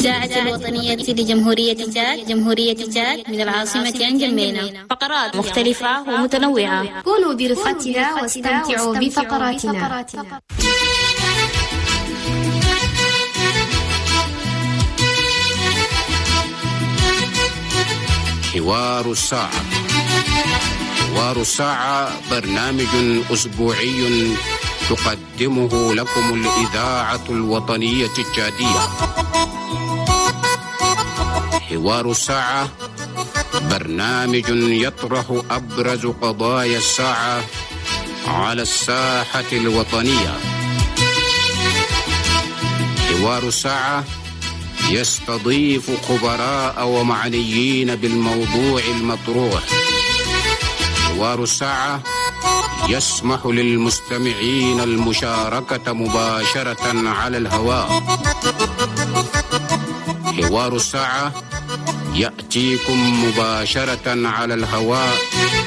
إذاعة الوطنية لجمهورية تشاد من العاصمة نجمينا. فقرات مختلفة ومتنوعة. كونوا برفقتنا واستمتعوا بفقراتنا. حوار الساعة. حوار الساعة برنامج أسبوعي تقدمه لكم الإذاعة الوطنية التشادية. حوار الساعة برنامج يطرح أبرز قضايا الساعة على الساحة الوطنية. حوار الساعة يستضيف خبراء ومعنيين بالموضوع المطروح. حوار الساعة يسمح للمستمعين المشاركة مباشرة على الهواء. حوار الساعة يأتيكم مباشرة على الهواء.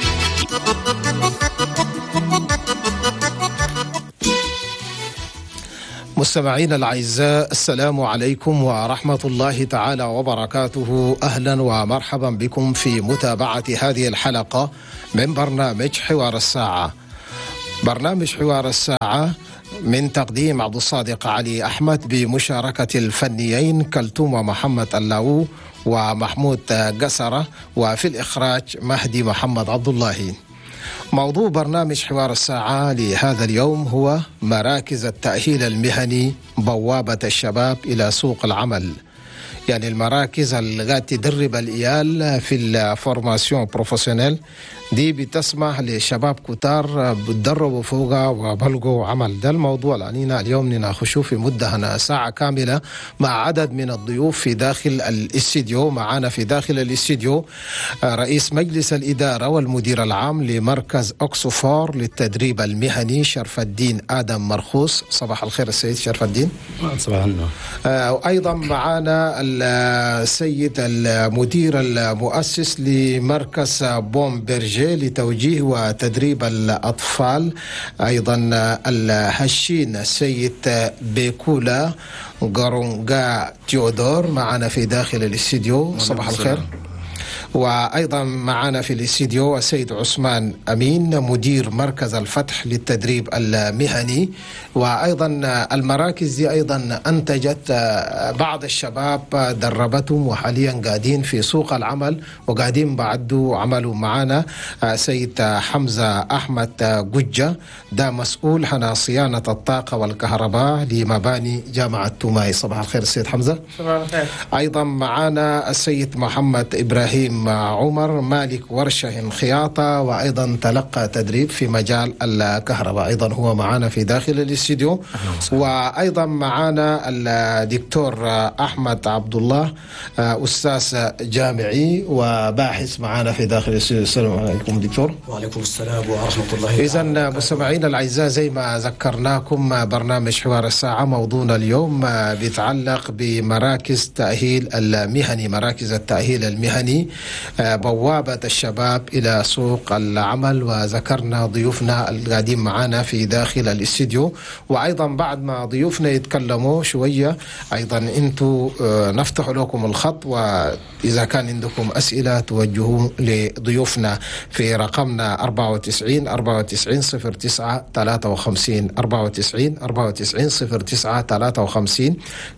مستمعينا الأعزاء، السلام عليكم ورحمة الله تعالى وبركاته. أهلا ومرحبا بكم في متابعة هذه الحلقة من برنامج حوار الساعة. برنامج حوار الساعة من تقديم عبد الصادق علي أحمد بمشاركة الفنيين كلثوم محمد اللاو ومحمود قسرة، وفي الإخراج مهدي محمد عبد الله. موضوع برنامج حوار الساعة لهذا اليوم هو مراكز التأهيل المهني بوابة الشباب إلى سوق العمل، يعني المراكز اللي تدرب الإيال في الفورماسيون بروفيسيونيل دي بتسمح لشباب كتار بتدربوا فوقها وبلغوا عمل. ده الموضوع اللي اليوم نناقشه في مدة ساعة كاملة مع عدد من الضيوف في داخل الاستديو. معنا في داخل الاستديو رئيس مجلس الإدارة والمدير العام لمركز أوكسفور للتدريب المهني شرف الدين آدم مرخوص. صباح الخير السيد شرف الدين. صباح النور. أيضا معنا السيد المدير المؤسس لمركز بومبرجي لتوجيه وتدريب الأطفال، أيضا الهشين السيد بيكولا غارونغا تيودور معنا في داخل الاستديو. صباح الخير. وأيضا معنا في الاستديو السيد عثمان أمين مدير مركز الفتح للتدريب المهني. وأيضا المراكز دي أيضا أنتجت بعض الشباب دربتهم وحاليا قاعدين في سوق العمل وقاعدين بعدوا عملوا. معنا سيد حمزة أحمد ججة، ده مسؤول عن صيانة الطاقة والكهرباء لمباني جامعة توماي. صباح الخير السيد حمزة. صباح الخير. أيضا معنا السيد محمد إبراهيم عمر مالك ورشة خياطة وأيضا تلقى تدريب في مجال الكهرباء، أيضا هو معنا في داخل الاستديو. وأيضا معنا الدكتور أحمد عبد الله أستاذ جامعي وباحث معنا في داخل الاستديو. السلام عليكم دكتور. وعليكم السلام ورحمة الله. إذن مستمعينا الأعزاء، زي ما ذكرناكم برنامج حوار الساعة موضوعنا اليوم بيتعلق بمراكز تأهيل المهني، مراكز التأهيل المهني بوابة الشباب إلى سوق العمل. وذكرنا ضيوفنا القاعدين معنا في داخل الاستديو، وأيضا بعد ما ضيوفنا يتكلموا شوية أيضا أنتوا نفتح لكم الخط، وإذا كان عندكم أسئلة توجهوا لضيوفنا في رقمنا 94 94 09 53 94 94 09 53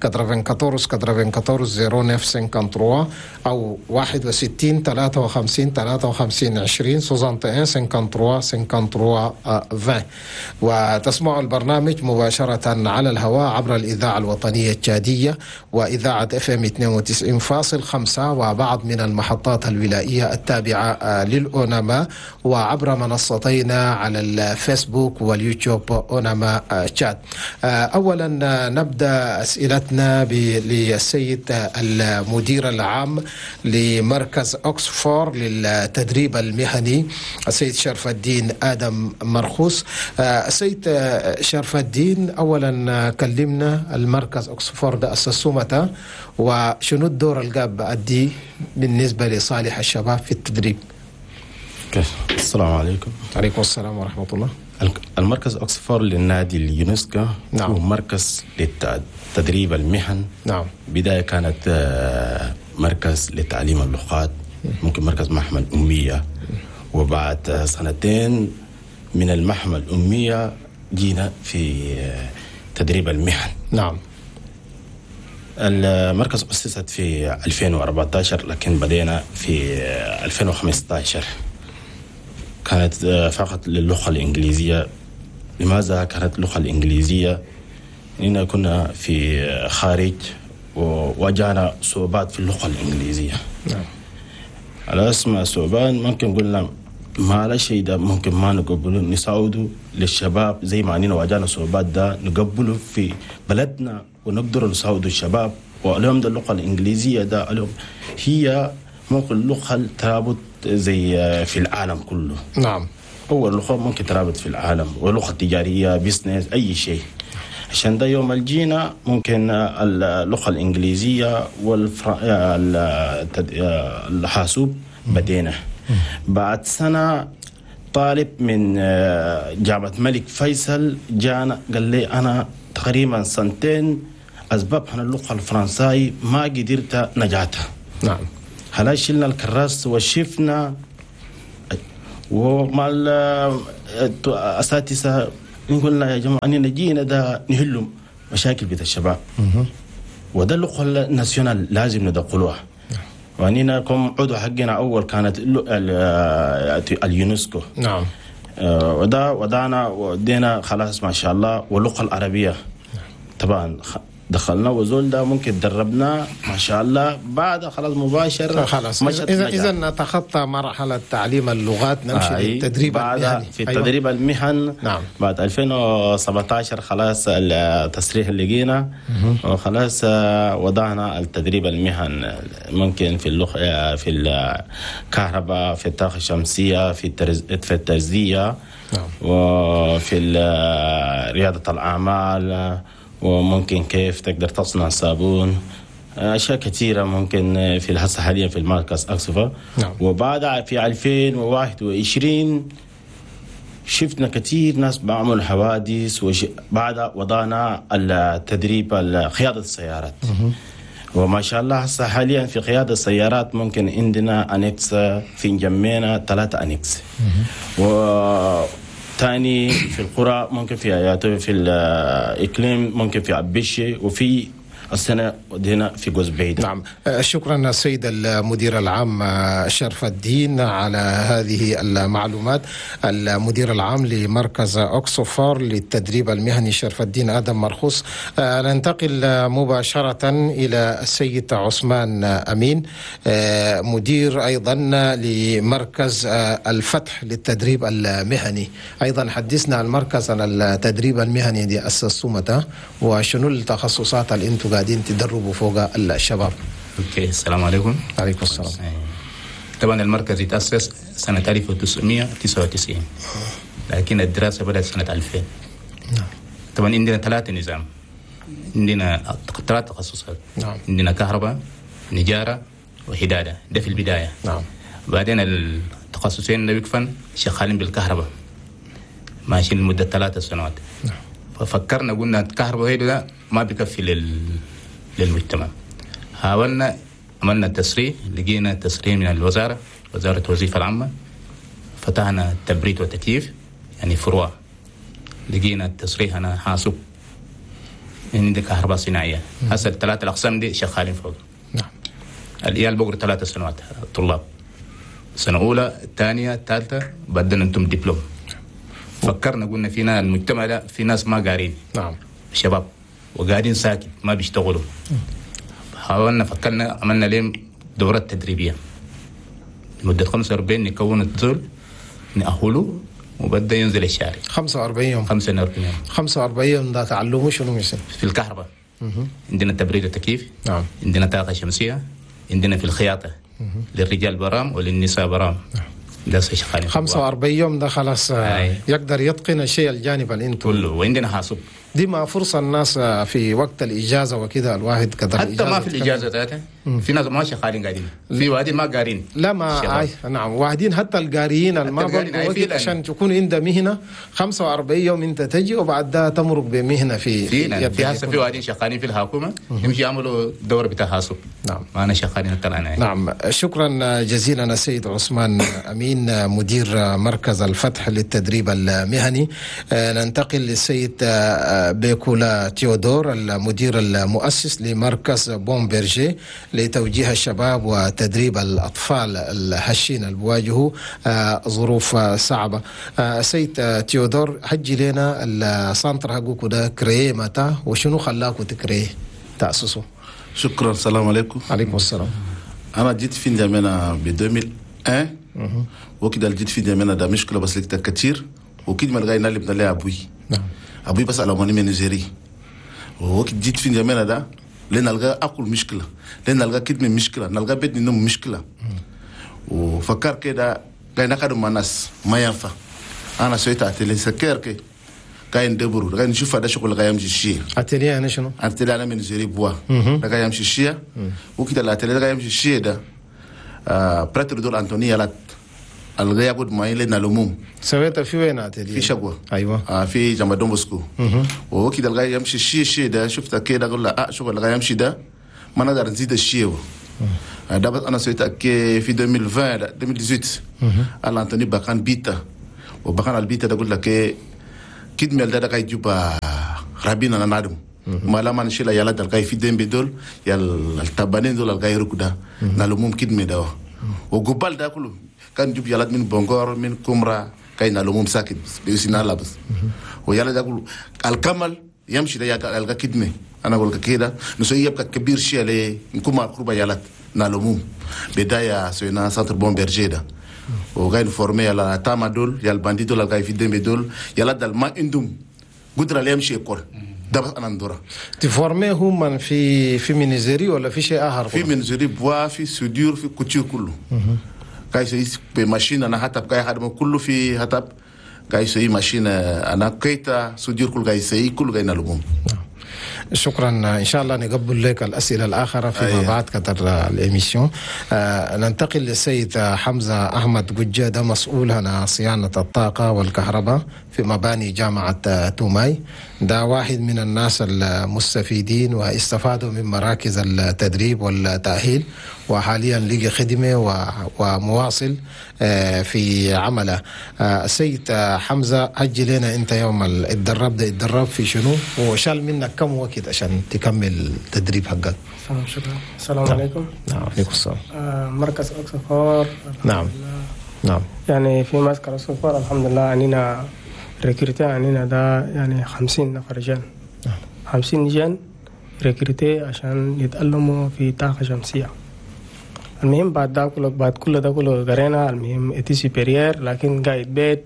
94 09 53 أو 61 53 53 20 61 53 53 20. وتسمعوا البرنامج مباشرة على الهواء عبر الإذاعة الوطنية التشادية وإذاعة FM 92.5 وبعض من المحطات الولائية التابعة للأونما، وعبر منصتينا على الفيسبوك واليوتيوب أونما تشاد. أولا نبدأ أسئلتنا للسيد المدير العام لمركز أوكسفور للتدريب المهني السيد شرف الدين آدم مرخوص. السيد شرف الدين، أولا كلمنا المركز أوكسفور ده أسسوه متى وشنو الدور اللي قاعد بأدي بالنسبة لصالح الشباب في التدريب؟ السلام عليكم. عليكم السلام ورحمة الله. المركز أكسفور للنادي اليونسكو نعم. هو مركز للتدريب المهن. نعم. بداية كانت مركز لتعليم اللغات، ممكن مركز محمل أمية، وبعد سنتين من المحمل الأمية جينا في تدريب المهن. نعم. المركز أسست في 2014 لكن بدينا في 2015. كانت فقط للغة الإنجليزية. لماذا كانت اللغة الإنجليزية؟ لأننا كنا في خارج وواجهنا صعوبات في اللغة الإنجليزية. نعم. على اسم صعوبان ممكن قلنا ما لا شيء ده ممكن ما نقبله، نساعده للشباب زي ما أننا واجهنا صعوبات ده نقبله في بلدنا ونقدر نساعد الشباب. واليوم ده اللغة الإنجليزية ده اليوم هي ممكن اللغة ترابط زي في العالم كله. نعم. هو اللغة ممكن ترابط في العالم، ولغة تجارية بيزنس أي شيء. عشان ده يوم الجينا ممكن اللغة الإنجليزية والحاسوب بدينا. بعد سنة طالب من جامعة الملك فيصل جانا قال لي أنا تقريبا سنتين أسباب عن اللغة الفرنسية ما قدرت نجاتها. نعم. هلا شلنا الكراس وشفنا ومع الأساتذة نقولنا يا جماعة أننا جينا ده نحل مشاكل بيت الشباب. وده اللغة الناسيونال لازم ندخلوها. وأننا كم عضو حقنا أول كانت اليونسكو. نعم. ودانا ودينا خلاص ما شاء الله. واللغة العربية طبعا دخلنا وزول ده ممكن دربنا ما شاء الله. بعد خلاص مباشر خلاص إذا نتخطى مرحلة تعليم اللغات نمشي للتدريب المهني. في التدريب المهن. نعم. بعد 2017 خلاص التصريح اللي جينا وخلاص وضعنا التدريب المهن ممكن في اللغة في الكهرباء، في الطاقة الشمسية، في التغذية. نعم. وفي ريادة الأعمال، وممكن كيف تقدر تصنع صابون، أشياء كثيرة ممكن في الهسه حاليا في المركز أكسفور. نعم. وبعد في 2021 شفنا كثير ناس بعمل حوادث بعد وضعنا التدريب قيادة السيارات. وما شاء الله هسه حاليا في قيادة السيارات ممكن عندنا أنكس في جمينا 3 أنكس. تاني في القرى ممكن في آياته، في الإقليم ممكن في عبيشي، وفي السنة هنا في جوز بعيد. نعم. شكرا السيد المدير العام شرف الدين على هذه المعلومات. المدير العام لمركز أكسفور للتدريب المهني شرف الدين آدم مرخوص. ننتقل مباشرة إلى السيد عثمان أمين، مدير أيضا لمركز الفتح للتدريب المهني. أيضا حدثنا عن المركز عن التدريب المهني دي أسستم متى وشنو التخصصات اللي انتم قاعدين تدربوا فوق الشباب؟ اوكي، السلام عليكم. عليكم السلام. طبعا المركز يتأسس سنة 1999 لكن الدراسة بدأت سنة 2000. نعم. طبعا عندنا 3 نظام، عندنا 3 تخصصات. نعم. عندنا كهرباء، نجارة، وحدادة. ده في البداية. نعم. بعدين التخصصين اللي بيكفن شغالين بالكهرباء ماشيين لمدة 3 سنوات. نعم. ففكرنا قلنا الكهرباء هيدا ده ما بيكفي للمجتمع. حاولنا عملنا تسريح، لقينا تسريح من الوزارة، وزارة الوظيفة العامة. فتحنا تبريد وتكييف يعني فروع، لقينا التسريح أنا حاسب عندي كهرباء صناعية. هسه ال3 الأقسام دي شغالين فوق. نعم. الإيال بقر 3 سنوات طلاب، سنة أولى، ثانية، ثالثة، بدنا أنتم دبلوم. فكرنا قلنا فينا المجتمع ده في ناس ما قارين. نعم. شباب وقاعدين ساكت ما بيشتغلوا. حاولنا فكرنا عملنا لهم دورات تدريبية لمدة 45 نكون الزول نأهله وبدأ ينزل الشارع. 45 يوم. 45 يوم ده تعلموا شنو مثلا؟ في الكهرباء عندنا تبريد وتكييف. نعم. عندنا طاقة شمسية. عندنا في الخياطة للرجال برام وللنساء برام. ده 45 يوم ده خلاص يقدر يتقن الشيء الجانب اللي انتم كله. وعندنا حاسوب دي ما فرصة الناس في وقت الإجازة وكده الواحد كذا حتى ما في الإجازة ذاتها في ناس ما شغالين قاعدين في وادي ما قارين لا ما نعم واحدين حتى القاريين ما بقوا عشان تكون عندها مهنة 45 يوم انت تجي وبعد ده تمرق بمهنة في هسه في وادين شغالين في الحكومة يمشي يعملوا دور بتاع حاسب. نعم ما أنا شغالين حتى الآن. نعم شكرا جزيلا السيد عثمان أمين مدير مركز الفتح للتدريب المهني. ننتقل للسيد بيكولا تيودور المدير المؤسس لمركز بومبرجي لتوجيه الشباب وتدريب الأطفال الهشين اللي بيواجهوا ظروف صعبة. سيد تيودور حجي لنا السنتر حقكم ده كريه متى وشنو خلاكم تكريه تأسسوا؟ شكرا. السلام عليكم. عليكم السلام. أنا جيت في نجامنا ب 2001 وكده جيت في نجامنا ده مشكلة بس لقيت كتير وكده ما لقينا اللي بدنا أبوي. نعم. أبوي بس على ماني من نيجيري وكده جيت في نجامنا ده لين نلقى أكل مشكلة لين نلقى كده من مشكلة نلقى بيت نوم مشكلة وفكر كده قاعد نخدم مع ناس ما ينفع. أنا سويت أتلي سكر كده قاعد ندبرو قاعد نشوف هذا شغل قاعد يمشي شيء. أتلي أنا شنو؟ أتلي أنا من نيجيري بوا قاعد يمشي شيء وكده الأتلي قاعد يمشي شيء ده بريتر دول أنتوني لات الغي يقود معي لنا الأموم. سويت في وين أتلي؟ في شقوة. أيوة. في جامعة دون بوسكو. وكده الغي يمشي شيء ده شفت كده أقول لا شغل الغي يمشي ده ما نقدر نزيد الشيء. ده بس أنا سويت في 2020 2018 على أنتوني بكان بيتا وبكان البيتا ده أقول لك كده ميل ده قاعد يجيب رابينا نادم. ما لما نشيل يلا ده قاعد في دم بدول يلا التبانين دول قاعد يركض نالومم كده ميدا وقبل ده كله كان جيب يلا من بونغور من كومرا كاين نالومم ساكن بيسينا لابس ويلا ده كله الكمل يمشي ده يلقى كدمه. أنا أقول لك كده نسوي يبقى كبير شيء عليه نكون مع كروبا يلا نالومم بداية سوينا سنتر بومبرجي ده وقاعد نفورمي يلا تاما دول يلا باندي دول قاعد في دم بدول يلا ده ما عندهم قدرة عليه يمشي يقول ده بس أنا ندورة. تفورمي هم في منيزيري ولا في شيء آخر؟ في منيزيري بوا في سوديور في كوتشير كله. قاعد يسوي بماشين أنا حتى بقى هذا كله في حتى قاعد يسوي ماشين أنا كيتا سوديور كله قاعد يسوي كله قاعد نلومهم. شكرا. إن شاء الله نقبل لك الأسئلة الآخرة فيما بعد كتر الإميسيون. ننتقل للسيد حمزة أحمد قجة مسؤول عن صيانة الطاقة والكهرباء في مباني جامعة توماي. ده واحد من الناس المستفيدين واستفادوا من مراكز التدريب والتأهيل وحاليا لقي خدمة ومواصل في عمله. السيد حمزة أجي لنا أنت يوم الدرب في شنو وشال منك كم وقت عشان تكمل التدريب حقك؟ شكرا. السلام عليكم. نعم عليكم السلام. مركز أكسفور. نعم نعم. يعني في مركز أكسفور الحمد لله عنينا ريكريتي عنينا ده يعني 50 نفر جن 50 جن ريكريتي عشان يتعلموا في طاقة شمسية. المهم بعد كل ده كله قرينا المهم اتي سوبريير لكن قاعد بيت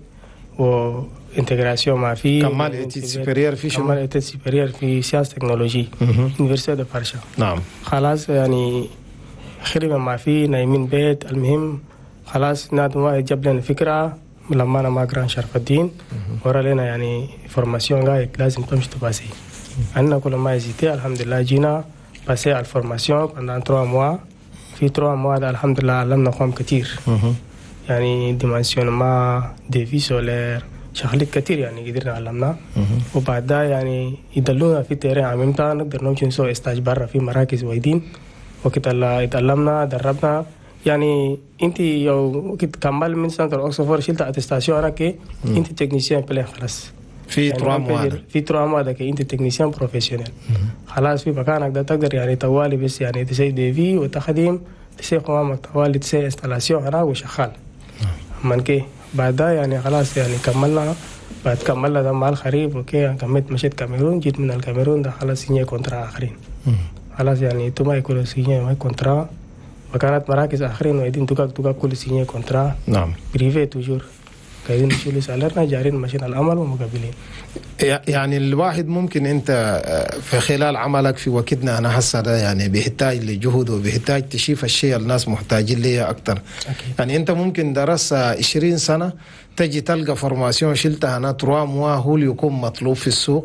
وانتجراسيون ما في كمال اتي سوبريير في شنو؟ كمال اتي سوبريير في سياسة تكنولوجي يونيفرسيتي دو برشا. نعم خلاص يعني خدمة ما في نايمين بيت. المهم خلاص نادم واحد جاب لنا فكرة لما أنا ما قران شرف الدين ورا لنا يعني فورماسيون قاعد لازم تمشي تباسي. عندنا كل ما يزيد الحمد لله جينا باسي على الفورماسيون pendant 3 mois. في 3 mois الحمد لله علمنا قوم كتير يعني ديمانسيونما ديفي سولير شغلات كتير يعني قدرنا علمنا وبعد ده يعني يدلونا في تيرين عميمتا نقدر نمشي نسوي استاج برا في مراكز ويدين وقت اللي اتعلمنا دربنا يعني انت يو كنت كمل من سنتر اوكسفورد شلت اتستاسيون انا كي انت تكنيسيان بلاي خلاص في 3 mois في 3 mois ده كي انت تكنيسيان بروفيشنال خلاص في مكانك ده تقدر يعني توالي بس يعني تسوي ديفي وتخدم تسوي قوامك توالي تسوي انستالاسيون هنا وشغال من كي بعد ده يعني خلاص يعني كملنا بعد كملنا ده مع الخريف وكي كملت مشيت كاميرون جيت من الكاميرون ده خلاص سيني كونترا اخرين خلاص يعني توما يكون سيني ما كونترا وكانت مراكز آخرين ويدين توقع كل سنة كونترا. نعم. بريفي توجور. قاعدين نشيل سالرنا جارين ماشيين العمل ومقابلين. يعني الواحد ممكن أنت في خلال عملك في وقتنا أنا حاسة ده يعني بيحتاج لجهد وبيحتاج تشوف الشيء الناس محتاجين ليه أكتر. يعني أنت ممكن درس 20 سنة تجي تلقى فورماسيون شلتها أنا 3 mois هو اللي يكون مطلوب في السوق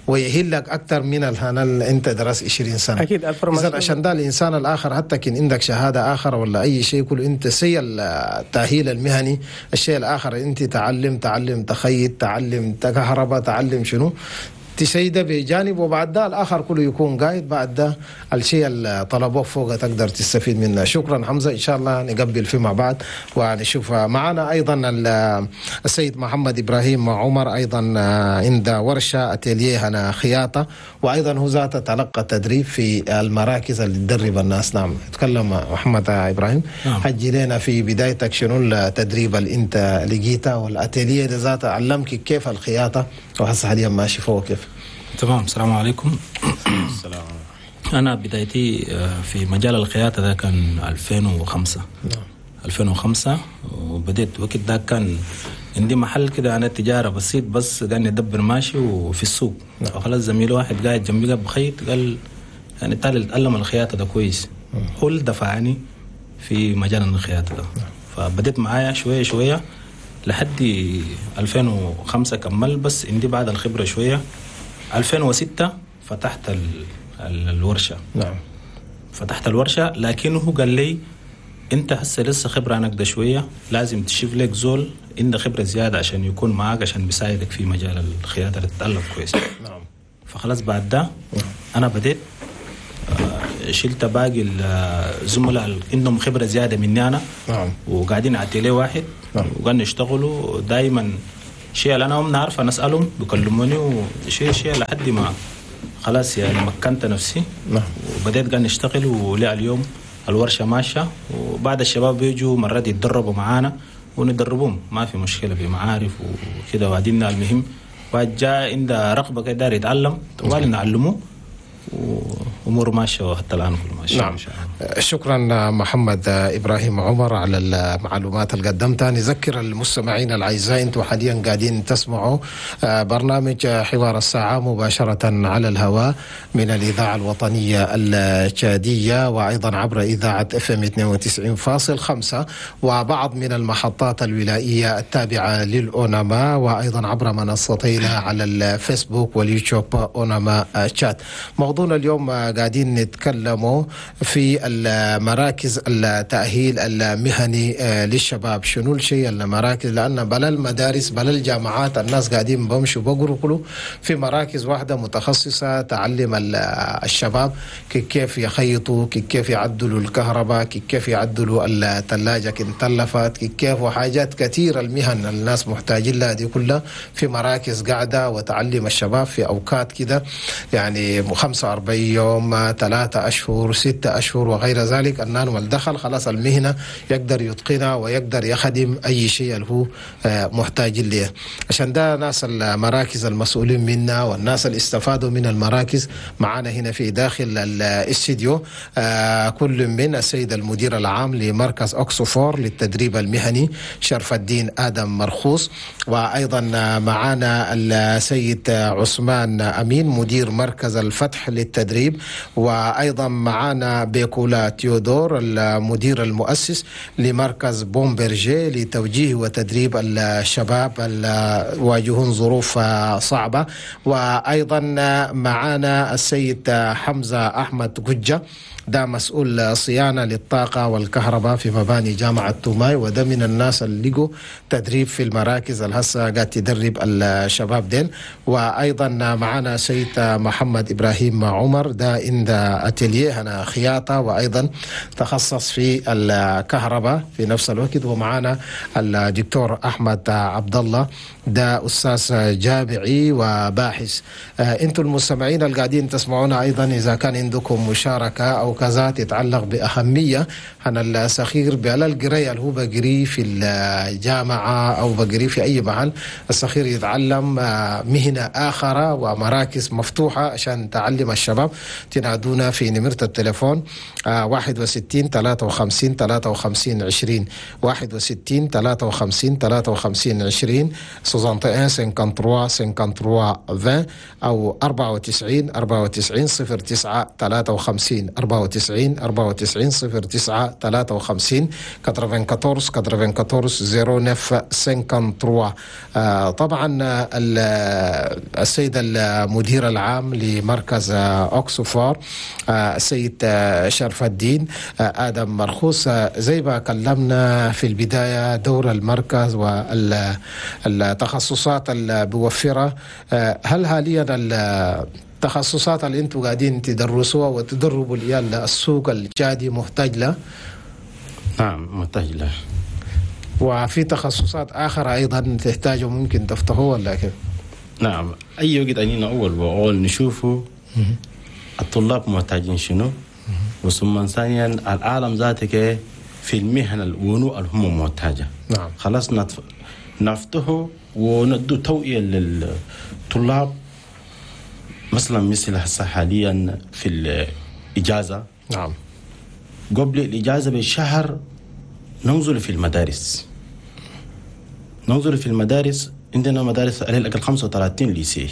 ويهلك اكثر من الهنا انت درس 20 سنه. اكيد اذا عشان ده الانسان الاخر حتى كان عندك شهاده اخر ولا اي شيء كله انت سي التاهيل المهني. الشيء الاخر انت تعلم تخيط، تعلم كهرباء، تعلم شنو تسيده بجانب، وبعد ده الاخر كله يكون قايد. بعد ده الشيء اللي طلبوه فوق تقدر تستفيد منه. شكرا حمزه، ان شاء الله نقبل فيه مع بعض ونشوف. معنا ايضا السيد محمد ابراهيم عمر، ايضا عند ورشه اتيليه هنا خياطه، وايضا هو ذاته تلقى تدريب في المراكز اللي تدرب الناس. نعم، تكلم محمد ابراهيم. نعم. حجي لنا في بدايتك شنو التدريب اللي انت لقيته والاتيليه ده ذاته علمك كيف الخياطه وهسه حاليا ماشي فوق كيف؟ تمام. السلام عليكم. السلام. أنا بدايتي في مجال الخياطة ده كان 2005. 2005 وبديت وقت ده كان عندي محل كده عن التجارة بسيط، بس قال ندبر ماشي وفي السوق. فخلاص زميل واحد قاعد جنبي بخيط قال يعني تعال اتعلم الخياطة ده كويس. هو اللي دفعني في مجال الخياطة ده. فبديت معايا شوية شوية لحد 2005 كمل، بس عندي بعد الخبرة شوية 2006 فتحت الورشة. نعم. فتحت الورشة، لكنه قال لي انت هسه لسه خبرة عنك ده شوية، لازم تشوف لك زول عنده خبرة زيادة عشان يكون معاك، عشان بيساعدك في مجال الخياطة تتعلم كويس. نعم. فخلاص بعد ده انا بديت شلت باقي الزملاء اللي عندهم خبرة زيادة مني انا. نعم. وقاعدين عتيلي واحد. نعم. وقاعدين نشتغلوا دايما شيء اللي انا هم نعرف نسألهم بيكلموني وشيء لحد ما خلاص يعني مكنت نفسي. نعم. وبديت قاعد نشتغل، ولي اليوم الورشة ماشية، وبعد الشباب بيجوا مرات يتدربوا معانا وندربهم، ما في مشكلة بمعارف وكده. وبعدين المهم بعد جاء عند رغبة كده داري يتعلم طوال نعلمه، وأمور ماشية حتى الآن كل ماشية. نعم. شكرا محمد إبراهيم عمر على المعلومات اللي قدمتها. نذكر المستمعين الأعزاء أنتم حاليا قاعدين تسمعوا برنامج حوار الساعة مباشرة على الهواء من الإذاعة الوطنية التشادية، وأيضا عبر إذاعة FM 92.5 وبعض من المحطات الولائية التابعة للأوناما، وأيضا عبر منصتينا على الفيسبوك واليوتيوب أوناما تشات. موضوعنا اليوم قاعدين نتكلموا في المراكز التأهيل المهني للشباب. شنو الشيء المراكز؟ لأن بلا المدارس بلا الجامعات الناس قاعدين بمشوا بقروا كله في مراكز واحدة متخصصة تعلم الشباب كيف يخيطوا، كيف يعدلوا الكهرباء، كيف يعدلوا الثلاجة كن تلفت، كيف وحاجات كثيرة. المهن الناس محتاجين لها دي كلها في مراكز قاعدة، وتعلم الشباب في أوقات كده يعني 45 يوم، 3 أشهر، 6 أشهر وغير ذلك. النان والدخل خلاص المهنة يقدر يتقنها ويقدر يخدم أي شيء اللي هو محتاج له. عشان ده ناس المراكز المسؤولين منا والناس اللي استفادوا من المراكز معنا هنا في داخل الاستديو. كل من السيد المدير العام لمركز أكسفور للتدريب المهني شرف الدين آدم مرخوص، وأيضا معنا السيد عثمان أمين مدير مركز الفتح للتدريب، وأيضا معنا بيكولا تيودور المدير المؤسس لمركز بومبرجي لتوجيه وتدريب الشباب اللي يواجهون ظروف صعبة، وأيضا معنا السيد حمزة أحمد قجة ده مسؤول صيانة للطاقة والكهرباء في مباني جامعة توماي، وده من الناس اللي لقوا تدريب في المراكز اللي هسه قاعد تدرب الشباب دين. وأيضا معنا سيد محمد إبراهيم عمر ده عند أتيليه هنا خياطة، وأيضا تخصص في الكهرباء في نفس الوقت. ومعنا الدكتور أحمد عبد الله ده أستاذ جامعي وباحث. أنتم المستمعين اللي قاعدين تسمعونا أيضا إذا كان عندكم مشاركة أو كذا تتعلق بأهمية عن السخير بألا القراية اللي هو بقري في الجامعة أو بقري في أي محل، السخير يتعلم مهنة آخرة ومراكز مفتوحة عشان تعلم نكلم الشباب تنادونا في نمرة التليفون 61 53 53 20 61 53 53 20 61 53 53 20 أو 94 94 09 53 94 94 09 53 94 94 09 53. طبعا السيد المدير العام لمركز أوكسفور السيد شرف الدين آدم مرخوص، زي ما كلمنا في البداية دور المركز والتخصصات اللي بيوفرها، هل حاليا التخصصات اللي انتم قاعدين تدرسوها وتدربوا العيال السوق الجادي محتاج له؟ نعم محتاج له. وفي تخصصات آخر أيضا تحتاجوا ممكن تفتحوها ولا كيف؟ نعم أي وقت أنينا أول بأول نشوفوا الطلاب محتاجين شنو، وثم ثانيا العالم ذاتك في المهن الونو هم محتاجة. نعم خلاص نفتحه وندو توعية للطلاب، مثل هسه حاليا في الإجازة. نعم قبل الإجازة بشهر ننزل في المدارس، عندنا مدارس على الأقل 35 ليسي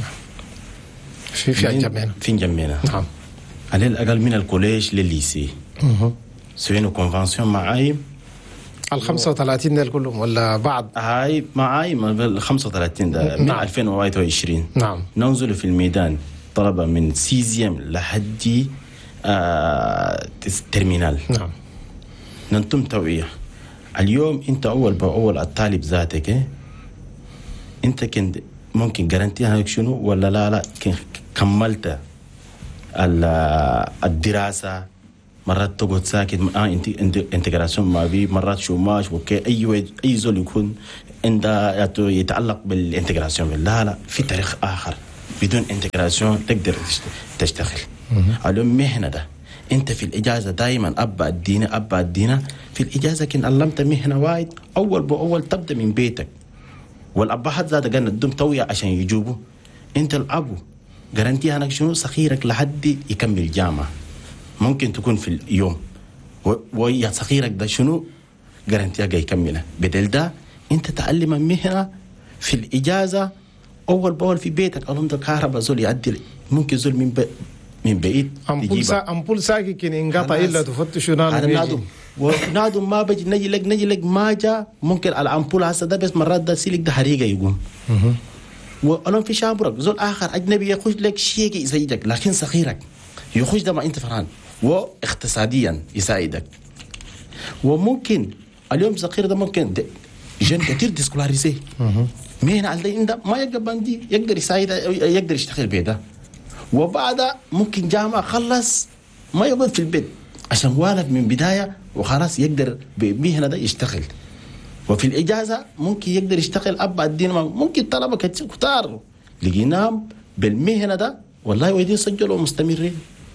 في جمينا. نعم على الأقل من الكوليج للليسي. سوينا كونفانسيون مع عايم ال 35 دول كلهم ولا بعض؟ هاي مع عايم ال 35 ده من 2021. نعم ننزل في الميدان طلبة من سيزيام لحد ترمينال. نعم ننتم توعية. اليوم انت اول باول الطالب ذاتك انت كنت ممكن جارانتيها شنو ولا لا كملت الدراسة، مرات تقعد ساكت انتجراسيون ما بي، مرات شوماش وكي اي زول يكون عنده يتعلق بالانتجراسيون، لا في تاريخ اخر بدون انتجراسيون تقدر تشتغل. اليوم مهنة ده انت في الاجازه دائما ابا الدينا في الاجازه كن علمت مهنه وايد اول باول تبدا من بيتك، والابهات زاد قالنا ندم تويا عشان يجوبوا. انت الابو جارانتيها انك شنو صغيرك لحد يكمل جامعه، ممكن تكون في اليوم ويا صغيرك ده شنو جارانتيها يكملها، بدل ده انت تعلم مهنه في الاجازه اول باول في بيتك. اللهم ده كهرباء زول يعدل، ممكن زول من بعيد أمبول ساكي كن انقطع إلا تفتشوا نادم ما بيجي نجي لك ما جاء، ممكن الأمبول هسه ده بس مرات ده سيلك ده حريقة يقوم. وأنا في شابرك زول آخر أجنبي يخش لك شيء يساعدك، لكن صغيرك يخش ده ما أنت فرحان واقتصاديا يساعدك. وممكن اليوم صغير ده ممكن جن كتير ديسكولاريزي مين على ده ما يقدر بندي يقدر يساعد يقدر يشتغل بيده، وبعد ممكن جامعة خلص ما يقعد في البيت عشان والد من بداية وخلاص يقدر بمهنة ده يشتغل. وفي الإجازة ممكن يقدر يشتغل أبا الدين، ممكن طلبة كتار لقيناهم بالمهنة ده والله ويدين سجلوا مستمرين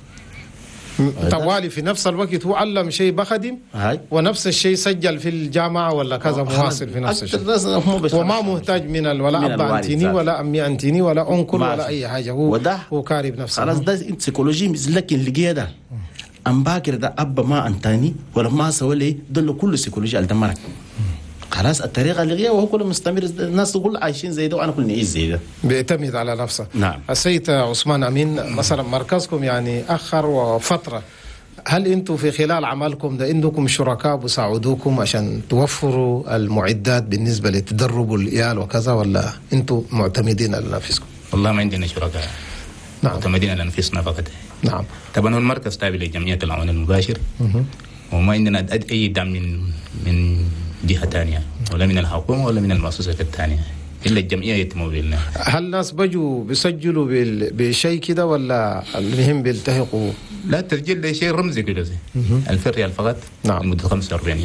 طوالي في نفس الوقت هو علم شيء بخدم ونفس الشيء سجل في الجامعة ولا كذا مواصل في نفس الشيء، وما محتاج من ولا أبا أنتيني ولا أمي أنتيني ولا أنكل ولا أي حاجة، هو كاري بنفسه. خلاص ده سيكولوجي لكن لقيه ده أم باكر ده أبا ما أنتاني ولا ما سوى لي دول كله سيكولوجي الدمرك. خلاص الطريقة اللي غير وهو كله مستمر، الناس تقول عايشين زي ده وأنا كل نعيش زي ده، بيعتمد على نفسه. نعم. السيد عثمان أمين مثلا مركزكم يعني أخر وفترة، هل أنتم في خلال عملكم ده عندكم شركاء بيساعدوكم عشان توفروا المعدات بالنسبة لتدربوا العيال وكذا، ولا أنتم معتمدين على نفسكم؟ والله ما عندنا شركاء. نعم. معتمدين على أنفسنا فقط. نعم. طبعا هو المركز تابع لجمعية العمل المباشر وما عندنا أي دعم من جهة ثانية ولا من الحكومة ولا من المؤسسات الثانية إلا الجمعية يتم بيلنا. هل الناس بيجوا بيسجلوا بشيء كده ولا المهم بيلتحقوا؟ لا التسجيل ده شيء رمزي كده زي 1000 ريال فقط. نعم. لمدة 45 يوم.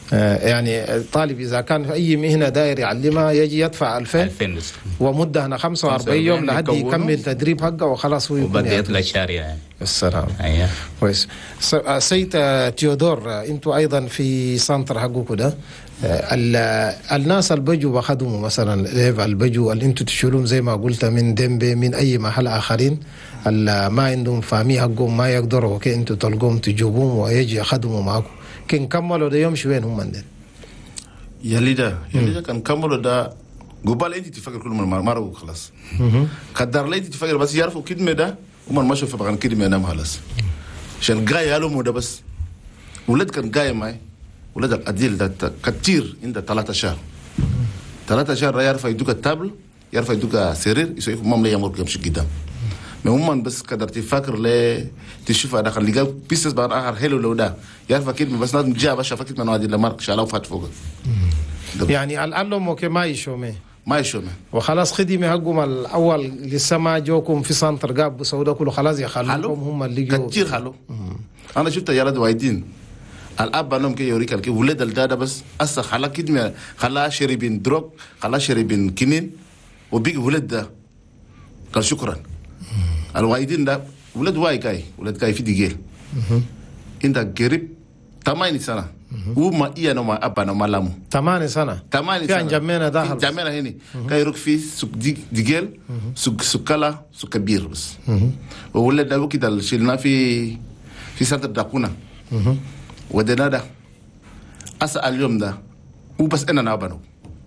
يعني الطالب إذا كان في أي مهنة داير يعلمها يجي يدفع 2000 بس ومدة هنا 45 يوم لحد يكمل تدريب حقه وخلاص هو وبدأ يطلع شارع يعني. السلام. أيوة. كويس. سيد تيودور، انتوا ايضا في سنتر حقكم ده الناس اللي بيجوا بخدموا مثلا اللي بيجوا اللي انتوا تشيلون زي ما قلت من دمبي من اي محل اخرين اللي ما عندهم فامي حقهم ما يقدروا كي انتوا تلقوهم تجيبوهم ويجي يخدموا معكم كن كملوا ده يوم وين هم عندنا يلي ده كان كملوا ده قبال انت تفكر كل من مرة خلاص قدر لي تفكر بس يعرفوا كلمة ده ومن ما شوف بقى كلمة نام خلاص عشان جاي قالوا مو ده بس ولد كان جاي معي ولد الأديل ده كتير عنده 3 شهر 3 شهر يعرف يدوك التابل يعرف يدوك سرير يسوي مام لي يمر يمشي قدام من بس قدر تفكر ليه تشوف هذا اللي جاب بيسس بعد آخر حلو لو ده يعرف كلمة بس لازم جاب عشان فكرة من هذه المارك شالوا فات فوق يعني العلم وكي ما يشومه ما يشومه وخلاص خدمة حقهم الأول لسه ما جوكم في سنتر جاب سودا كله خلاص يخلوكم هم اللي جو كتير خلو أنا شفت يا رد وايدين الأب أنهم كي يوريك الكي ولد الدادة بس أصلا خلا كدمة خلا شربين دروب خلا شربين كنين وبيجي ولد ده قال شكرا الوايدين ده ولد ولد كاي في ديجيل إنت قريب 8 سنة وما إياه نما أبا نما لامو 8 سنة كان جمعنا داخل جمعنا هني كاي يروك في سوق ديجيل سوق كلا سوق كبير بس وولد ده وكده شلنا في سنتر داكونا ودنا ده أسأل اليوم ده وبس أنا نابنو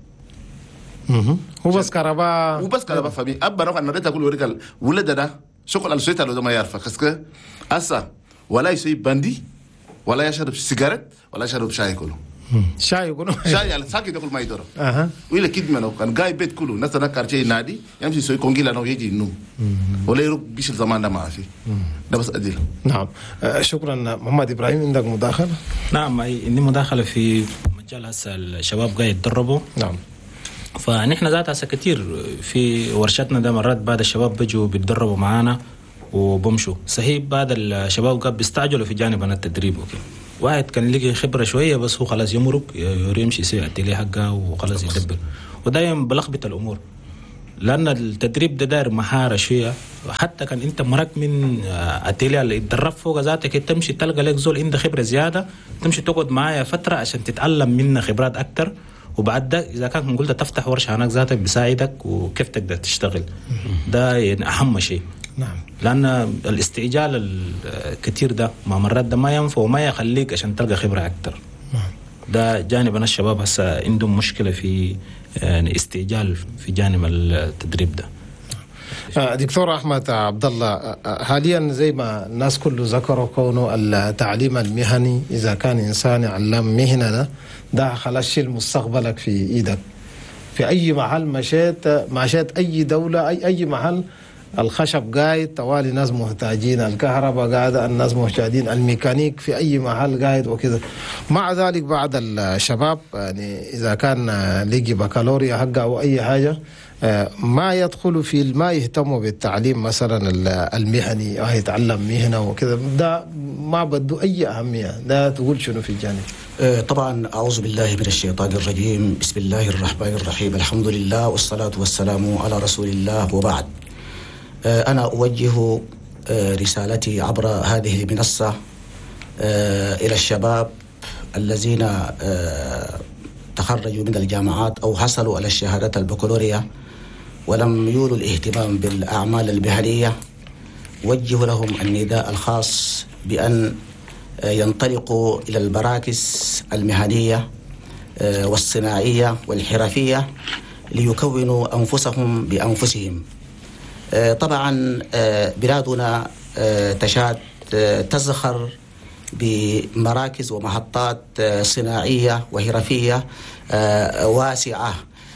وبس كهرباء فمي أبنو أنا ريت أقول وريك ولد ده شغل السويت لو ما يعرف كسكة أسا ولا يسوي باندي ولا يشرب سيجارة ولا يشرب شاي كله شاي على ساكت يقول ما يدور ويلا كيد منه كان جاي بيت كله ناس أنا كارتي نادي يمشي يسوي كونجيلا نو يجي نوم ولا يروح بيش الزمان ده ما في ده بس أديله. نعم شكرا محمد إبراهيم عندك مداخلة؟ نعم عندي مداخلة في مجال هسه الشباب قاعد يتدربوا. نعم. فنحن ذات هسه كتير في ورشتنا ده مرات بعد الشباب بيجوا بيتدربوا معانا وبمشوا صحيح بعد الشباب قاعد بيستعجلوا في جانب التدريب وكده واحد كان لقي خبرة شوية بس هو خلاص يمرق يمشي يسوي التلي حقه وخلاص يدبر ودايما بلخبط الأمور لأن التدريب ده داير مهارة شوية حتى كان أنت مرق من التلي اللي يتدرب فوق ذاتك تمشي تلقى لك زول عنده خبرة زيادة تمشي تقعد معايا فترة عشان تتعلم منه خبرات أكتر وبعد ده إذا كان قلت تفتح ورشة هناك ذاتك بيساعدك وكيف تقدر تشتغل ده يعني أهم شيء. نعم. لأن الاستعجال الكثير ده ما مرات ده ما ينفع وما يخليك عشان تلقى خبرة أكتر. نعم. ده جانب الشباب هسه عندهم مشكلة في يعني استعجال في جانب التدريب ده. دكتور أحمد عبد الله حاليا زي ما الناس كله ذكروا كونه التعليم المهني إذا كان إنسان يعلم مهنة ده خلاص شيل مستقبلك في إيدك في أي محل مشيت أي دولة أي محل الخشب قاعد طوالي ناس محتاجين الكهرباء قاعدة الناس محتاجين الميكانيك في أي محل قاعد وكذا مع ذلك بعض الشباب يعني إذا كان لقي بكالوريا حقه أو أي حاجة ما يدخلوا في ما يهتموا بالتعليم مثلا المهني أو يتعلم مهنة وكذا ده ما بده أي أهمية ده تقول شنو في الجانب طبعا أعوذ بالله من الشيطان الرجيم بسم الله الرحمن الرحيم الحمد لله والصلاة والسلام على رسول الله وبعد أنا أوجه رسالتي عبر هذه المنصة إلى الشباب الذين تخرجوا من الجامعات أو حصلوا على الشهادة البكالوريا ولم يولوا الاهتمام بالأعمال المهنية وجه لهم النداء الخاص بأن ينطلقوا إلى المراكز المهنية والصناعية والحرفية ليكونوا أنفسهم بأنفسهم. طبعا بلادنا تشاد تزخر بمراكز ومحطات صناعية وحرفية واسعة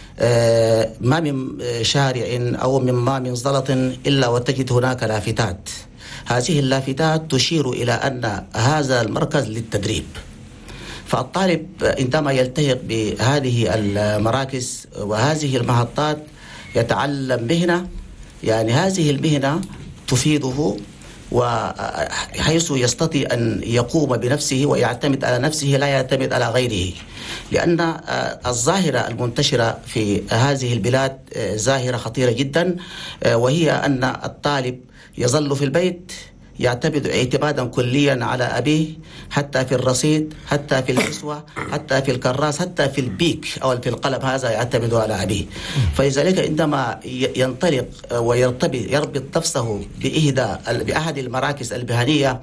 ما من شارع أو ما من زلط إلا وتجد هناك لافتات هذه اللافتات تشير إلى أن هذا المركز للتدريب فالطالب عندما يلتحق بهذه المراكز وهذه المحطات يتعلم مهنة يعني هذه المهنة تفيده وحيث يستطيع أن يقوم بنفسه ويعتمد على نفسه لا يعتمد على غيره. لأن الظاهرة المنتشرة في هذه البلاد ظاهرة خطيرة جدا، وهي أن الطالب يظل في البيت يعتمد اعتمادا كليا على أبيه، حتى في الرصيد، حتى في الكسوة، حتى في الكراس، حتى في البيك أو في القلم، هذا يعتمد على أبيه. فلذلك عندما ينطلق ويربط نفسه بأحد المراكز المهنية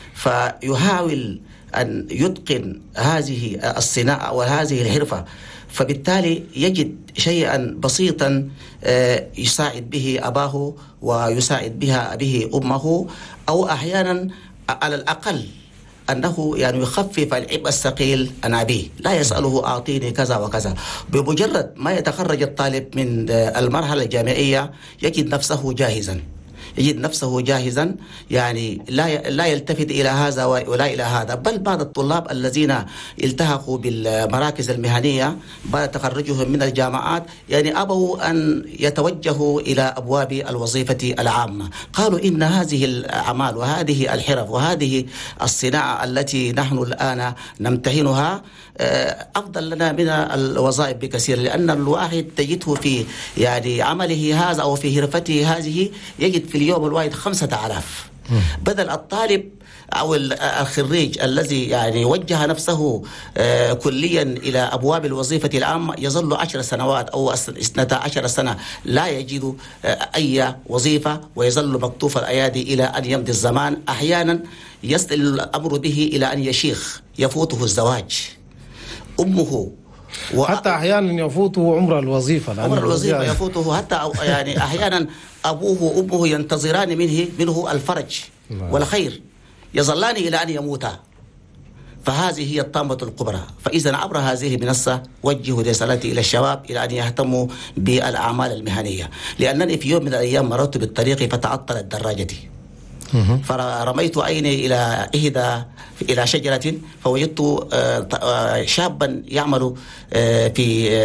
فيحاول أن يتقن هذه الصناعة وهذه الحرفة، فبالتالي يجد شيئا بسيطا يساعد به أباه ويساعد بها به أمه، أو أحيانا على الأقل أنه يعني يخفف العبء الثقيل عن أبيه، لا يسأله أعطيني كذا وكذا. بمجرد ما يتخرج الطالب من المرحلة الجامعية يجد نفسه جاهزا، يعني لا يلتفت إلى هذا ولا إلى هذا. بل بعض الطلاب الذين التحقوا بالمراكز المهنية بعد تخرجهم من الجامعات يعني أبوا أن يتوجهوا إلى أبواب الوظيفة العامة، قالوا إن هذه الأعمال وهذه الحرف وهذه الصناعة التي نحن الآن نمتهنها أفضل لنا من الوظائف بكثير، لأن الواحد تجده في يعني عمله هذا أو في حرفته هذه يجد في اليوم الواحد 5000، بدل الطالب أو الخريج الذي يعني وجه نفسه كليا إلى أبواب الوظيفة العامة يظل 10 سنوات أو 12 سنة لا يجد أي وظيفة، ويظل مكتوف الأيادي إلى أن يمضي الزمان. أحيانا يصل الأمر به إلى أن يشيخ، يفوته الزواج، أمه حتى أحيانا يفوته عمر الوظيفة يفوته، حتى يعني أحيانا أبوه وأمه ينتظران منه الفرج والخير، يظلان إلى أن يموتا. فهذه هي الطامة الكبرى. فإذا عبر هذه المنصة وجه رسالتي إلى الشباب إلى أن يهتموا بالأعمال المهنية، لأنني في يوم من الأيام مررت بالطريق فتعطلت دراجتي، فرميت عيني إلى شجرة فوجدت شابا يعمل في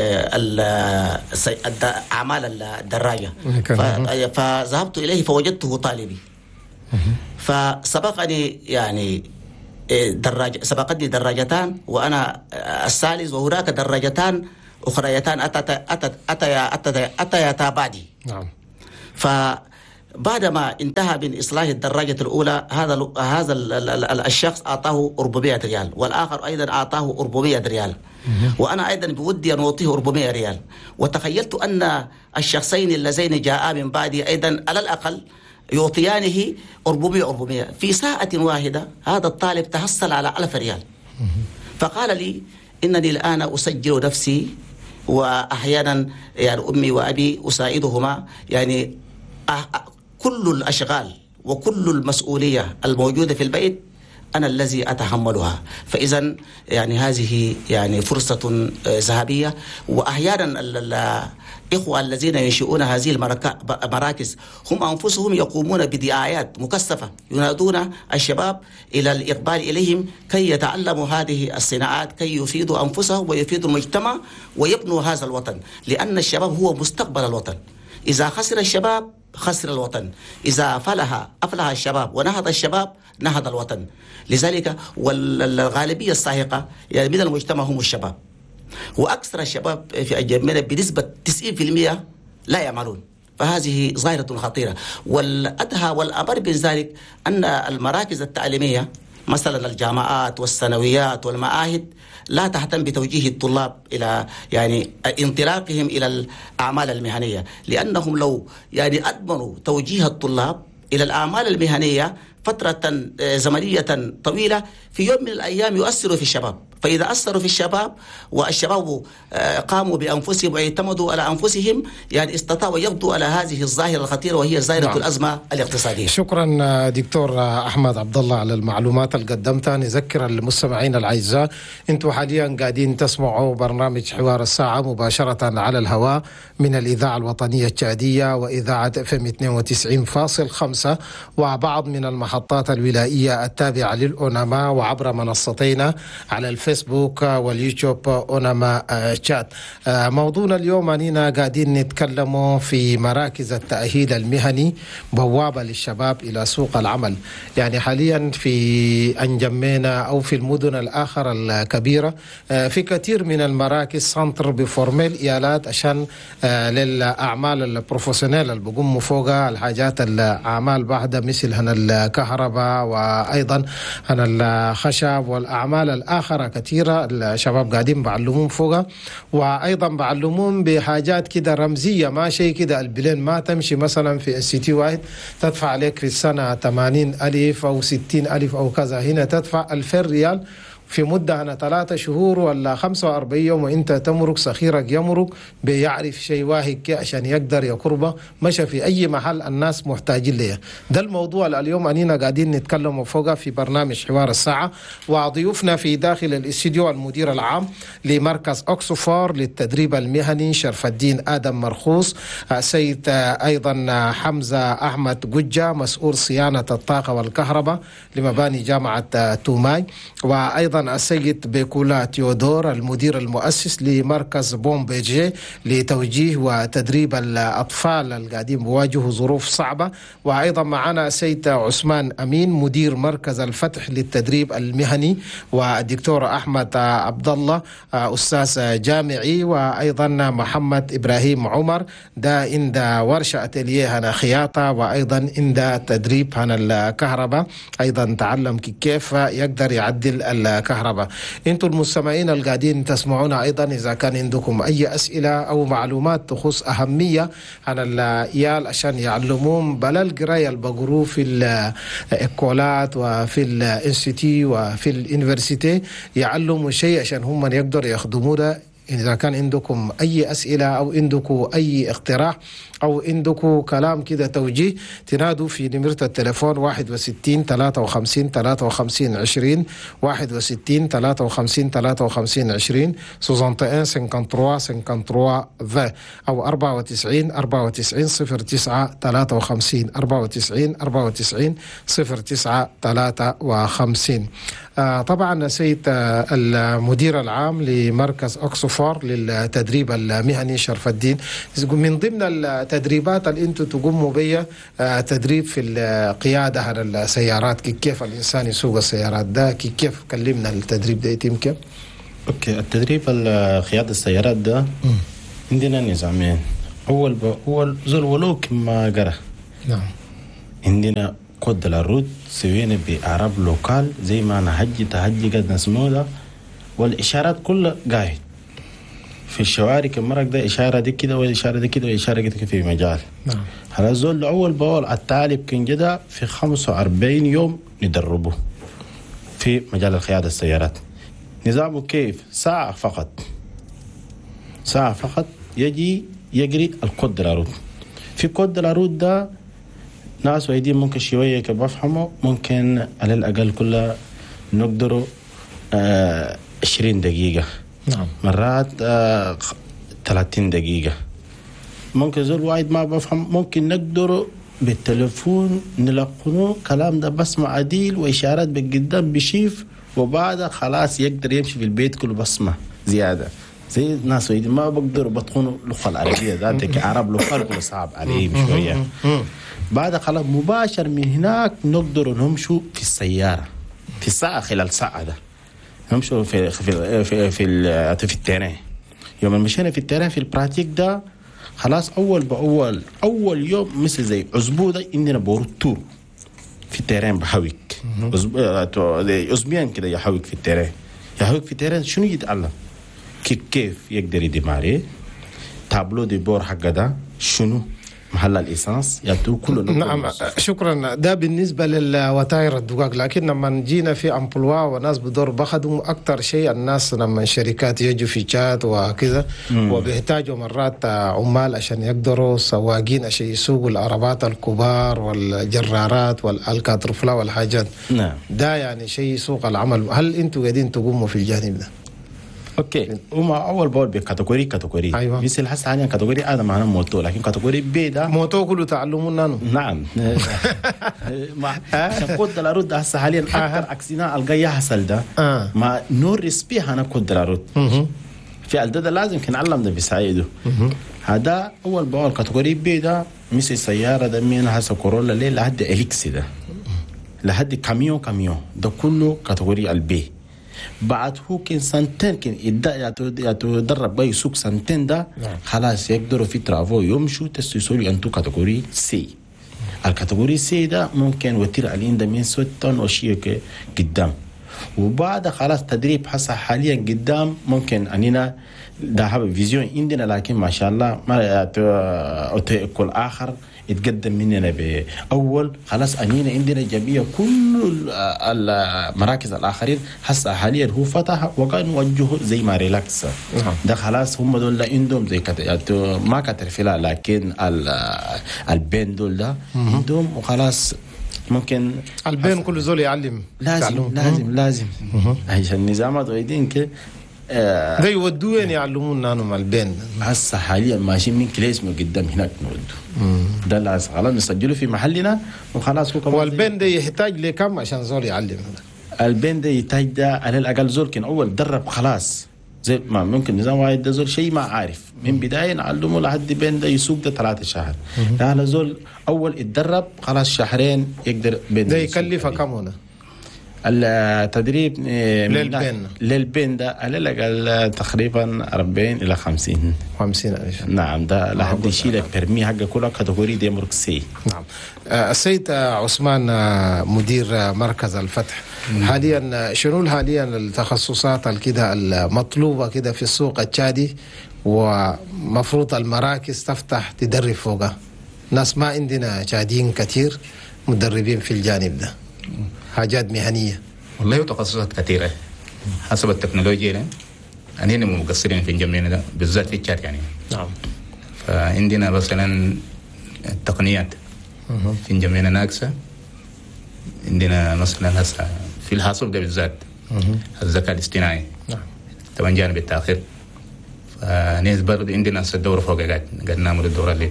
أعمال الدراجة، فذهبت إليه فوجدته طالبي، فسبقني يعني سبقتني دراجتان وأنا الثالث، وهناك دراجتان أخريتان أتيتا بعدي. نعم. بعدما انتهى من إصلاح الدراجة الأولى هذا الشخص أعطاه 400 ريال، والآخر أيضا أعطاه 400 ريال، وأنا أيضا بودي أن أعطيه 400 ريال. وتخيلت أن الشخصين اللذين جاءا من بعدي أيضا على الأقل يعطيانه 400 في ساعة واحدة. هذا الطالب تحصل على 1000 ريال، فقال لي إنني الآن أسجل نفسي، وأحيانا يعني أمي وأبي أساعدهما، يعني كل الأشغال وكل المسؤولية الموجودة في البيت أنا الذي أتحملها. فإذا يعني هذه يعني فرصة ذهبية. وأحيانا الإخوة الذين ينشئون هذه المراكز هم أنفسهم يقومون بدعايات مكثفة ينادون الشباب إلى الإقبال إليهم كي يتعلموا هذه الصناعات، كي يفيدوا أنفسهم ويفيدوا المجتمع ويبنوا هذا الوطن، لأن الشباب هو مستقبل الوطن. إذا خسر الشباب خسر الوطن، إذا أفلح الشباب ونهض الشباب نهض الوطن. لذلك والغالبية الساحقة يعني من المجتمع هم الشباب، وأكثر الشباب في الجميع بنسبة 90% لا يعملون. فهذه ظاهرة خطيرة. والأدهى والأمر من ذلك أن المراكز التعليمية مثلا الجامعات والثانويات والمعاهد لا تهتم بتوجيه الطلاب إلى يعني انطلاقهم إلى الأعمال المهنية، لأنهم لو يعني أدمنوا توجيه الطلاب إلى الأعمال المهنية فترة زمنية طويلة في يوم من الأيام يؤثروا في الشباب. فإذا أثروا في الشباب والشباب قاموا بأنفسهم واعتمدوا على أنفسهم يعني استطاعوا يقضوا على هذه الظاهرة الخطيرة وهي ظاهرة الأزمة الاقتصادية. شكرا دكتور أحمد عبد الله على المعلومات اللي قدمتها. نذكر المستمعين الأعزاء أنتم حاليا قاعدين تسمعوا برنامج حوار الساعة مباشرة على الهواء من الإذاعة الوطنية التشادية وإذاعة FM 92.5 وبعض من المحطات المحطات الولائية التابعة للأوناما وعبر منصتينا على الفيسبوك واليوتيوب أوناما شات. موضوعنا اليوم أننا قاعدين نتكلم في مراكز التأهيل المهني بوابة للشباب إلى سوق العمل. يعني حاليا في أنجمينا أو في المدن الآخر الكبيرة في كثير من المراكز سنتر بفورميل إيالات عشان للأعمال البروفيسيونيل اللي بقوموا فوقها الحاجات الأعمال بعد مثل هنا الكهرباء وأيضا هنا الخشب والأعمال الآخرة كثيرة الشباب قاعدين بعلمون فوقها، وأيضا بعلمون بحاجات كده رمزية ما شيء كده البلين ما تمشي مثلا في السيتي واحد تدفع عليك في السنة 80,000 أو 60,000 أو كذا، هنا تدفع 2000 ريال في مدة هنا 3 شهور ولا 45 يوم وانت تمرق سخيرك يمرق بيعرف شيء واحد عشان يقدر يقربه مشى في اي محل الناس محتاجين ليه. ده الموضوع اليوم اننا قاعدين نتكلم فوقه في برنامج حوار الساعة، وضيوفنا في داخل الاستديو المدير العام لمركز أوكسفور للتدريب المهني شرف الدين آدم مرخوص، سيد ايضا حمزة أحمد قجة مسؤول صيانة الطاقة والكهرباء لمباني جامعة توماي، وأيضا السيد بيكولا تيودور المدير المؤسس لمركز بومبيجي لتوجيه وتدريب الأطفال القاعدين بيواجهوا ظروف صعبة، وأيضا معنا السيد عثمان أمين مدير مركز الفتح للتدريب المهني، والدكتور أحمد عبد الله أستاذ جامعي، وأيضا محمد إبراهيم عمر ده عند ورشة أتيليه هنا خياطة، وأيضا عند تدريب هنا الكهرباء أيضا تعلم كيف يقدر يعدل الكهرباء. انتم المستمعين القاعدين تسمعونا ايضا اذا كان عندكم اي اسئله او معلومات تخص اهميه عن العيال عشان يعلمون بلا القرايه اللي بقروه في الاكولات وفي الانستيتي وفي اليونيفرسيتي، يعلموا شيء عشان هم يقدروا يخدموا ده. إذا كان عندكم أي أسئلة أو عندكم أي اقتراح أو عندكم كلام كده توجيه تنادوا في نمرة التليفون 61 53 53 20 61 53 53 20 61 53 53 20 أو 94 94 09 53 94 94 09 53. طبعا سيد المدير العام لمركز أوكسفور للتدريب المهني شرف الدين، من ضمن التدريبات اللي انتم تقوموا بها تدريب في القيادة على السيارات، كيف الإنسان يسوق السيارات ده، كيف كلمنا التدريب ده يتم كيف؟ اوكي، التدريب قيادة السيارات ده عندنا نظامين. أول زول ولو كما قرأ نعم عندنا كود الرود سوينا بأعراب لوكال زي ما نهجي قد نسموه ده، والإشارات كلها قاعد في الشوارع كمرق ده إشارة دي كده وإشارة دي كده وإشارة كده في مجال. نعم هلا زول أول بأول التالي يمكن جدا في 45 يوم ندربه في مجال القيادة السيارات. نظامه كيف؟ ساعة فقط يجي يجري الكود الرود. في كود الرود ده ناس وايدين ممكن شوية كبفهمه ممكن على الأقل كلها نقدروا 20 دقيقة نعم مرات 30 دقيقة. ممكن زول وايد ما بفهم ممكن نقدروا بالتلفون نلقنوه كلام ده بسمع عديل وإشارات بالقدام بشيف، وبعد خلاص يقدر يمشي في البيت كله بسمع زيادة. زي الناس وايدين ما بقدروا بطخنوا اللغة العربية ذاتك عرب لغة كله صعب عليهم شوية. بعد خلاص مباشر من هناك نقدر نمشوا في السيارة في الساعة خلال ساعة ده نمشوا في التيران. يوم مشينا في التيران في البراتيك ده خلاص أول يوم مثل زي أسبوع ده عندنا بورد تور في التيران بحويك أسبوعين كده يحويك في التيران شنو يتعلم كيف يقدر يدماري تابلو دي بور حق ده شنو محل الإيسانس يبدو كله. نعم شكرا. ده بالنسبة للوتائر الدقاق، لكن لما جينا في أمبلوا وناس بدور بخدموا أكتر شيء الناس لما شركات يجوا في جات وكذا وبيحتاجوا مرات عمال عشان يقدروا سواقين عشان يسوقوا العربات الكبار والجرارات والكاترفلا والحاجات. نعم ده يعني شيء سوق العمل. هل أنتوا قاعدين تقوموا في الجانب ده؟ اوكي هم اول باول بكاتيجوري أيوة. مثل هسه حاليا كاتيجوري هذا معناه موتو، لكن كاتيجوري بي ده موتو كله تعلمون نانو. نعم ما قدر ارد هسه حاليا اكثر اكسينا القى يحصل ده ما نور ريسبي انا قدر ارد في الدد لازم كنعلم ده بيساعده. هذا اول باول كاتيجوري بي ده مثل سياره ده من هسه كورولا ليه لحد اليكسي ده لحد كاميون ده كله كاتيجوري البي. بعد هو كان سنتين كان يتدرب بقى يسوق سنتين ده خلاص يقدروا في ترافو يمشوا تسويسولي انتو كاتيجوري سي. الكاتيجوري سي ده ممكن وتير علين ده من 6 طن وشيء قدام، وبعد خلاص تدريب حصل حاليا قدام ممكن اننا ده فيزيون عندنا، لكن ما شاء الله ما كل اخر يتقدم مننا باول خلاص انينا عندنا جميع كل المراكز الاخرين هسه حاليا هو فتح وكان وجهه زي ما ريلاكس ده خلاص هم دول عندهم زي ما كترفلا، لكن البين دول ده عندهم وخلاص ممكن البين كل زول يعلم لازم عشان النظامات ويدين كده ده يودوه يعني يعلمون نانو مع البين. هسه حاليا ماشيين من كليسمو قدام هناك نودوا ده لازم خلاص نسجله في محلنا وخلاص. هو البين ده يحتاج لكم عشان زول يعلم؟ البين ده يحتاج ده على الاقل زول كان اول درب خلاص زي ما ممكن نظام واحد ده زول شيء ما عارف من بدايه نعلمه لحد بين ده يسوق ده 3 شهر. ده زول اول يتدرب خلاص شهرين يقدر بين ده يكلف كم هنا التدريب للبين ده على الأقل تقريبا 40 إلى 50 ألف. نعم ده لحد يشيل البرمي حق كل كاتيجوري دي مركزي. نعم. السيد عثمان مدير مركز الفتح، حاليا شنو حاليا التخصصات الكده المطلوبة كده في السوق التشادي ومفروض المراكز تفتح تدرب فوقها؟ ناس ما عندنا تشاديين كتير مدربين في الجانب ده، حاجات مهنية. والله تخصصات كثيرة حسب التكنولوجيا. أننا مقصرين في جميعنا ده بالذات في الشات يعني. نعم. فعندنا مثلا التقنيات في جميعنا ناقصة. عندنا مثلا هسه في الحاسوب ده بالذات الذكاء الاصطناعي. نعم. طبعا جانب التأخير. فناس برضه عندنا هسه الدورة فوق قاعد نعمل الدورة اللي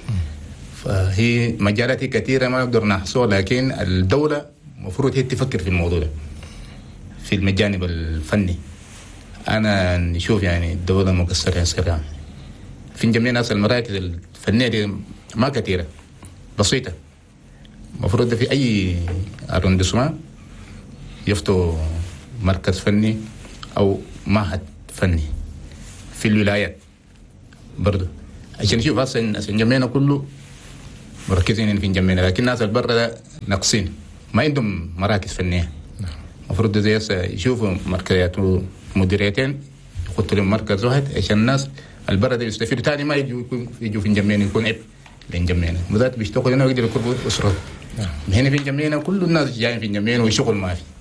فهي مجالات كثيرة ما نقدر نحصوها، لكن الدولة المفروض هي تفكر في الموضوع ده في الجانب الفني. أنا نشوف يعني الدولة مقصرة سريعا في جميع الناس. المراكز الفنية دي ما كثيرة بسيطة، المفروض في أي أروندسمان يفتوا مركز فني أو معهد فني في الولايات برضو عشان نشوف هسه جميعنا كله مركزين في جميعنا، لكن الناس البرة ده ناقصين ما عندهم مراكز فنية. المفروض زي يشوفوا مركزات مديريتين يحطوا لهم مركز واحد عشان الناس البرة ده يستفيدوا، تاني ما يجوا في جميعنا يكون عيب لين جميعنا وذات بيشتغلوا هنا ويقدروا يكبروا أسرة. هنا في جميعنا كل الناس جايين في جميعنا ويشغل ما في.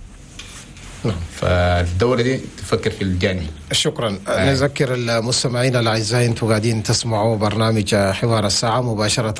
فالدولة دي تفكر في الجانب. شكرا. نذكر المستمعين الأعزاء أنتم قاعدين تسمعوا برنامج حوار الساعة مباشرة